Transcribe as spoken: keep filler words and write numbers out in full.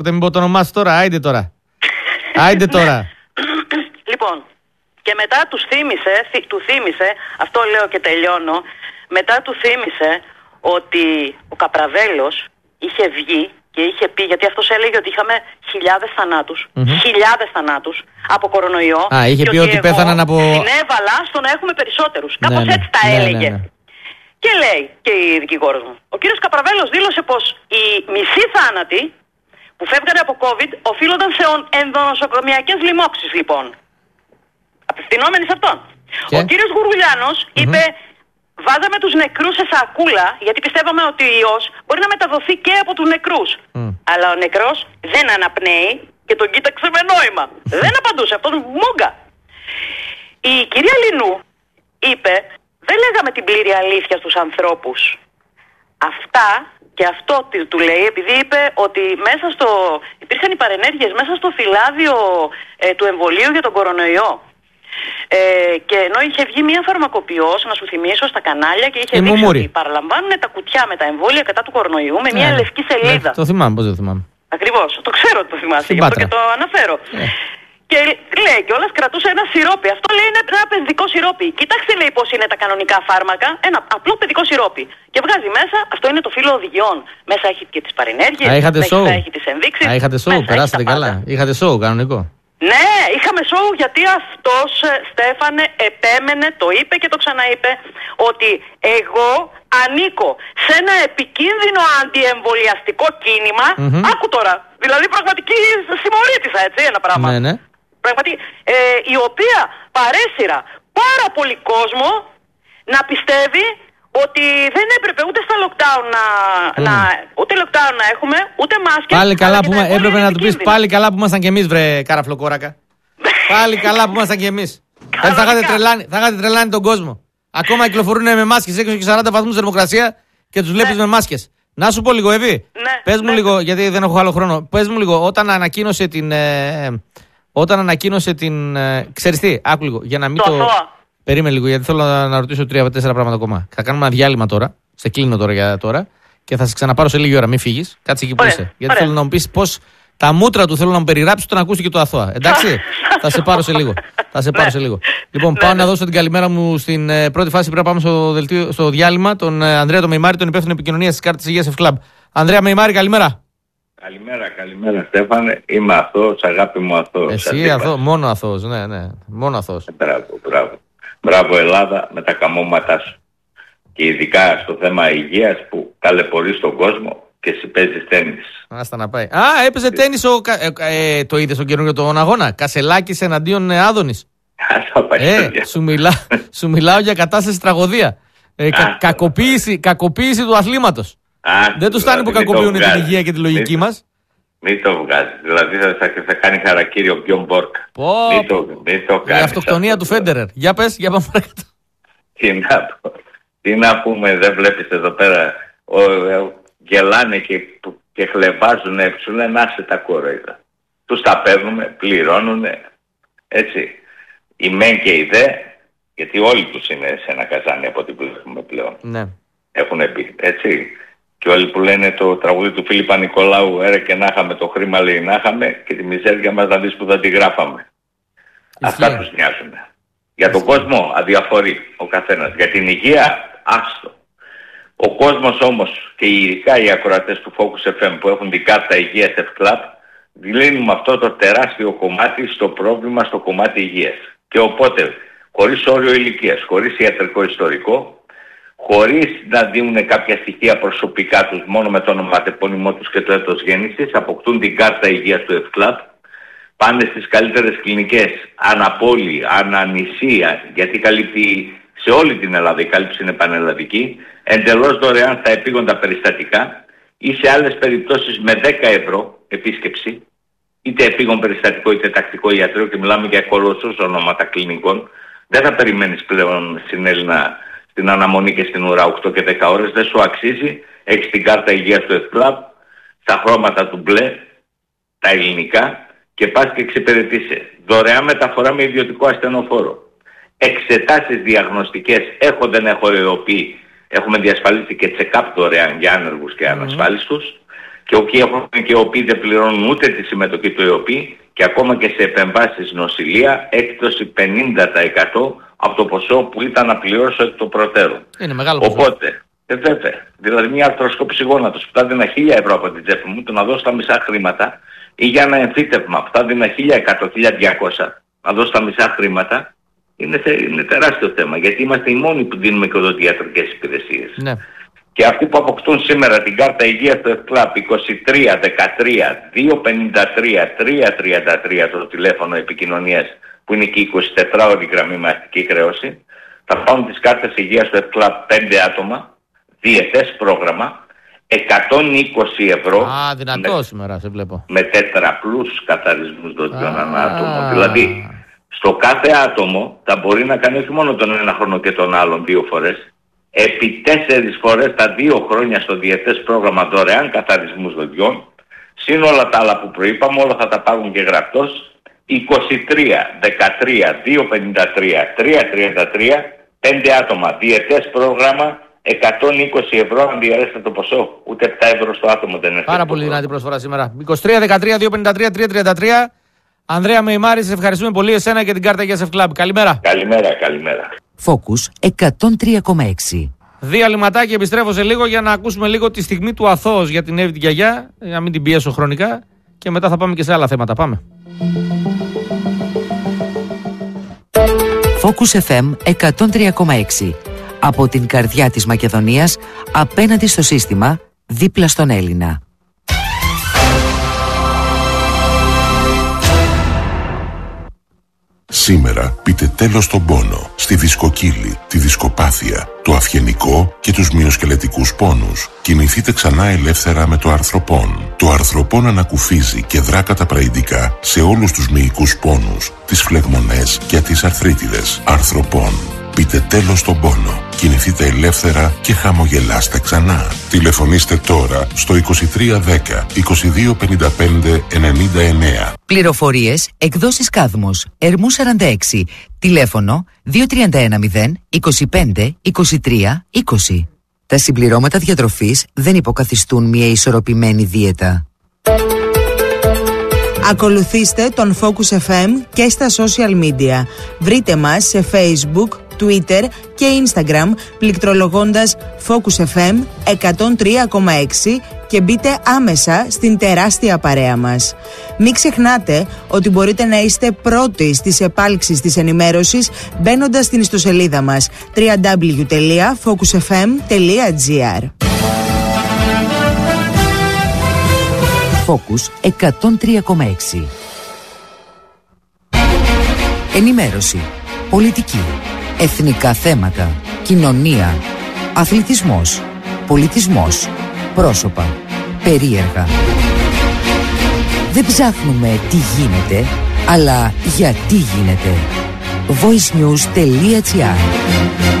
Δεν μην πω το όνομά σου τώρα, άιντε τώρα. Άιντε τώρα. Λοιπόν, και μετά τους θύμισε, θυ, του θύμισε, αυτό λέω και τελειώνω, μετά του θύμισε ότι ο Καπραβέλος είχε βγει και είχε πει, γιατί αυτός έλεγε ότι είχαμε χιλιάδες θανάτους, mm-hmm. χιλιάδες θανάτους από κορονοϊό. Α, είχε πει ότι, ότι πέθαναν από... συνέβαλα στο να έχουμε περισσότερους. Ναι, Κάπως ναι, έτσι τα ναι, έλεγε. Ναι, ναι. Και λέει και η δικηγόρος μου, ο κύριος Καπραβέλος δήλωσε πως οι μισοί θάνατοι που φεύγανε από COVID οφείλονταν σε ενδονοσοκομιακές λοιμώξεις, λοιπόν. Απευθυνόμενοι σε αυτόν. Και? Ο κύριος Γουργουλιάνος mm-hmm. είπε, βάζαμε τους νεκρούς σε σακούλα, γιατί πιστεύαμε ότι ο ιός μπορεί να μεταδοθεί και από τους νεκρούς. Mm. Αλλά ο νεκρός δεν αναπνέει και τον κοίταξε με νόημα. Δεν απαντούσε, αυτός μούγκα. Η κυρία Λινού είπε, δεν λέγαμε την πλήρη αλήθεια στους ανθρώπους. Αυτά, και αυτό του λέει, επειδή είπε ότι μέσα στο, υπήρχαν οι παρενέργειες μέσα στο φυλάδιο ε, του εμβολίου για τον κορονοϊό. Ε, και ενώ είχε βγει μια φαρμακοποιός, να σου θυμίσω, στα κανάλια και είχε δείξει ότι παραλαμβάνουν τα κουτιά με τα εμβόλια κατά του κορονοϊού με μια ναι, λευκή σελίδα. Ναι, το θυμάμαι, πώς δεν θυμάμαι. Ακριβώς, το ξέρω ότι το θυμάσαι, γι' αυτό και το αναφέρω. Ναι. Και λέει κιόλας κρατούσε ένα σιρόπι. Αυτό λέει είναι ένα παιδικό σιρόπι. Κοιτάξτε, λέει, πώς είναι τα κανονικά φάρμακα. Ένα απλό παιδικό σιρόπι. Και βγάζει μέσα, αυτό είναι το φύλλο οδηγιών. Μέσα έχει και τις παρενέργειες, μέσα έχει τις ενδείξεις. Α, είχατε σοου, περάσατε καλά. Είχατε σοου, κανονικό. Ναι, είχαμε σοου γιατί αυτός, Στέφανε, επέμενε, το είπε και το ξαναείπε, ότι εγώ ανήκω σε ένα επικίνδυνο αντιεμβολιαστικό κίνημα. Mm-hmm. Άκου τώρα, δηλαδή πραγματική συμμορήτησα, έτσι, ένα πράγμα. Ναι, ναι. Πραγματική, ε, η οποία παρέσυρα πάρα πολύ κόσμο να πιστεύει ότι δεν έπρεπε ούτε στα lockdown να, mm. να, ούτε lockdown να έχουμε, ούτε μάσκες. Πάλι καλά που μα, έπρεπε να του πεις πάλι καλά που ήμασταν κι εμείς, βρε καραφλοκόρακα. Πάλι καλά που ήμασταν κι εμείς. θα, θα, είχατε τρελάνει, θα είχατε τρελάνει τον κόσμο. Ακόμα κυκλοφορούν με μάσκες έξω και σαράντα βαθμούς θερμοκρασία και τους βλέπεις ναι. με μάσκες. Να σου πω λίγο, Εβή. Ναι, πες μου ναι. λίγο, γιατί δεν έχω άλλο χρόνο. Πες μου λίγο, όταν ανακοίνωσε την. Ε, όταν ανακοίνωσε την. Ε, ξέρεις τι, άκου λίγο, για να μην το. το... Περίμενε λίγο, γιατί θέλω να, να ρωτήσω τρία-τέσσερα πράγματα ακόμα. Θα κάνουμε ένα διάλειμμα τώρα. Σε κλείνω τώρα για τώρα. Και θα σε ξαναπάρω σε λίγη ώρα. Μην φύγεις. Κάτσε εκεί που είσαι. Γιατί ωραία. Θέλω να μου πεις πώς τα μούτρα του θέλω να μου περιγράψει όταν ακούσει και το αθώα. Εντάξει. Θα σε πάρω σε λίγο. Θα σε πάρω σε λίγο. Λοιπόν, πάω να δώσω την καλημέρα μου στην ε, πρώτη φάση. Πρέπει να πάμε στο, δελτίο, στο διάλειμμα. Τον ε, Ανδρέα τον Μεϊμάρη, τον υπεύθυνο επικοινωνίας της κάρτας υγείας F-Club. Ανδρέα Μεϊμάρη, καλημέρα. Καλημέρα, καλημέρα Στέφανε. Είμαι αθώος, αγάπη μου αθώος. Εσύ αθώος, μόνο αθώος, ναι, ναι. Μόνο αθώος. Μπράβο, μπράβο. Μπράβο Ελλάδα με τα καμώματά σου. Και ειδικά στο θέμα υγείας που ταλαιπωρείς τον κόσμο και εσύ παίζεις τένις. Άστα να πάει. Α, έπαιζε τένις ο, ε, ε, το είδες στον καινούριο τον αγώνα. Κασελάκης εναντίον ε, Άδωνης. ε, σου, μιλά, σου μιλάω για κατάσταση τραγωδία. Ε, κα, κακοποίηση, κακοποίηση του αθλήματος. Α, δεν τους φτάνει που κακοποιούν την υγεία και τη λογική μας. Μην το βγάζει. Δηλαδή θα, θα, θα κάνει χαρακτήριο ο Μπιον Μπόρκα. Μην το, μην το κάνει. Η αυτοκτονία του Φέντερερ. Για πες, για πάμε παρακάτω. Τι να, τι να πούμε, δεν βλέπεις εδώ πέρα. Ο, ο, γελάνε και, και χλεβάζουν έξω. Λένε άσε τα κοροϊδά. Τους τα παίρνουμε, πληρώνουν. Έτσι. Οι μεν και οι δε, γιατί όλοι τους είναι σε ένα καζάνι από ό,τι βλέπουμε πλέον. Ναι. Έχουν πει, έτσι. Και όλοι που λένε το τραγούδι του Φίλιππα Νικολάου, έρε και να είχαμε το χρήμα, λέει να είχαμε, και τη μιζέρια μας να δεις που θα τη γράφαμε. Ισχύει. Αυτά τους νοιάζουν. Για τον κόσμο αδιαφορεί ο καθένας. Για την υγεία, άστο. Ο κόσμος όμως, και ειδικά οι ακροατές του Focus εφ εμ που έχουν την κάρτα υγείας F-Club, δηλύνουμε αυτό το τεράστιο κομμάτι στο πρόβλημα στο κομμάτι υγείας. Και οπότε, χωρίς όριο ηλικίας, χωρίς ιατρικό ιστορικό, χωρίς να δίνουν κάποια στοιχεία προσωπικά τους, μόνο με το ονοματεπώνυμό τους και το έτος γέννησης, αποκτούν την κάρτα υγείας του F-Club, πάνε στις καλύτερες κλινικές, αναπόλη, ανανησία, γιατί καλύπτει σε όλη την Ελλάδα, η κάλυψη είναι πανελλαδική, εντελώς δωρεάν στα επίγοντα περιστατικά ή σε άλλες περιπτώσεις με δέκα ευρώ επίσκεψη, είτε επίγον περιστατικό είτε τακτικό ιατρείο, και μιλάμε για κολοσσούς ονόματα κλινικών. Δεν θα περιμένεις πλέον στην Έλληνα στην αναμονή και στην ουρά οκτώ και δέκα ώρες, δεν σου αξίζει. Έχεις την κάρτα υγείας του F-Club, στα χρώματα του μπλε, τα ελληνικά, και πας και εξυπηρετείσαι. Δωρεάν μεταφορά με ιδιωτικό ασθενοφόρο. Εξετάσεις διαγνωστικές, έχω δεν έχω εωπεί, έχουμε διασφαλίσει και check-up δωρεάν για άνεργους και ανασφάλιστους. Mm-hmm. Και όποιοι έχουν και ΟΠΗ δεν πληρώνουν ούτε τη συμμετοχή του ΕΟΠΗ και ακόμα και σε επεμβάσεις νοσηλεία έκπτωση πενήντα τοις εκατό από το ποσό που ήταν να πληρώσω εκ των προτέρων. Είναι μεγάλο ποσό. Οπότε, ε, βέβαια, δηλαδή μια αρθροσκόπηση γόνατος που θα δίνα χίλια ευρώ από την τσέπη μου, το να δώσω τα μισά χρήματα, ή για ένα εμφύτευμα που θα δίνα χίλια εκατό με χίλια διακόσια, να δώσω τα μισά χρήματα, είναι, τε, είναι τεράστιο θέμα. Γιατί είμαστε οι μόνοι που δίνουμε και οδοντιατρικές υπηρεσίες. Ναι. Και αυτοί που αποκτούν σήμερα την κάρτα υγείας στο ΕΦΚΛΑΠ είκοσι τρία δεκατρία διακόσια πενήντα τρία τριακόσια τριάντα τρία το τηλέφωνο επικοινωνίας που είναι και η εικοσιτετράωρη γραμμή με αστική χρέωση, θα πάρουν τις κάρτες υγείας στο ΕΦΚΛΑΠ πέντε άτομα, διετές πρόγραμμα, εκατόν είκοσι ευρώ. Α, δυνατό με, σήμερα, σε βλέπω. Με τετραπλούς καθαρισμούς δοντιών ανά άτομο. Δηλαδή, στο κάθε άτομο θα μπορεί να κάνει όχι μόνο τον ένα χρόνο και τον άλλον δύο φορές, επί τέσσερις φορές τα δύο χρόνια στο διετές πρόγραμμα δωρεάν καθαρισμούς δοντιών, συν όλα τα άλλα που προείπαμε, όλα θα τα πάρουν και γραπτός, είκοσι τρία δεκατρία διακόσια πενήντα τρία τριακόσια τριάντα τρία, πέντε άτομα, διετές πρόγραμμα, εκατόν είκοσι ευρώ αν διαρρέσετε το ποσό, ούτε επτά ευρώ στο άτομο δεν είναι. Πάρα πολύ δυνατή προσφορά σήμερα. είκοσι τρία δεκατρία διακόσια πενήντα τρία τριακόσια τριάντα τρία. Ανδρέα Μεϊμάρη, σε ευχαριστούμε πολύ εσένα και την κάρτα για ΕΦΚΛΑΠ. Καλημέρα. Καλημέρα, καλημέρα. Focus εκατόν τρία κόμμα έξι. Διαλυματάκι, επιστρέφω σε λίγο για να ακούσουμε λίγο τη στιγμή του αθώος για την Εύη την γιαγιά, για να μην την πιέσω χρονικά και μετά θα πάμε και σε άλλα θέματα. Πάμε. Focus εφ εμ εκατόν τρία κόμμα έξι. Από την καρδιά της Μακεδονίας, απέναντι στο σύστημα, δίπλα στον Έλληνα. Σήμερα πείτε τέλος στον πόνο, στη δισκοκύλη, τη δισκοπάθεια, το αυγενικό και τους μυοσκελετικούς πόνους. Κινηθείτε ξανά ελεύθερα με το αρθροπόν. Το αρθροπόν ανακουφίζει και δρά καταπραϊντικά σε όλους τους μυϊκούς πόνους, τις φλεγμονές και τις αρθρίτιδες. Αρθροπόν. Πείτε τέλος στον πόνο. Κινηθείτε ελεύθερα και χαμογελάστε ξανά. Τηλεφωνήστε τώρα στο είκοσι τρία δέκα είκοσι δύο πενήντα πέντε ενενήντα εννέα. Πληροφορίες, εκδόσεις Κάδμος, Ερμού σαράντα έξι, τηλέφωνο δύο τρία ένα μηδέν είκοσι πέντε είκοσι τρία είκοσι. Τα συμπληρώματα διατροφής δεν υποκαθιστούν μια ισορροπημένη δίαιτα. Ακολουθήστε τον Focus εφ εμ και στα social media. Βρείτε μας σε Facebook, Twitter και Instagram πληκτρολογώντας Focus εφ εμ εκατόν τρία κόμμα έξι και μπείτε άμεσα στην τεράστια παρέα μας. Μην ξεχνάτε ότι μπορείτε να είστε πρώτοι στις επάλξεις της ενημέρωσης μπαίνοντας στην ιστοσελίδα μας double-u double-u double-u τελεία focus f m τελεία g r. Focus εκατόν τρία κόμμα έξι. Ενημέρωση, πολιτική, εθνικά θέματα, κοινωνία, αθλητισμός, πολιτισμός, πρόσωπα, περίεργα. Δεν ψάχνουμε τι γίνεται, αλλά γιατί γίνεται. voice news τελεία g r.